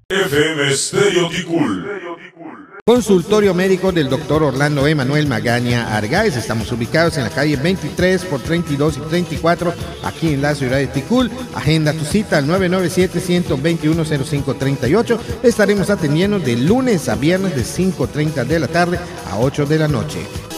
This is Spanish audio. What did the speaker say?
FM Stereo Ticul. Consultorio médico del doctor Orlando Emanuel Magaña Argáez. Estamos ubicados en la calle 23 por 32 y 34, aquí en la ciudad de Ticul. Agenda tu cita al 997-121-0538. Estaremos atendiendo de lunes a viernes de 5:30 de la tarde a 8 de la noche.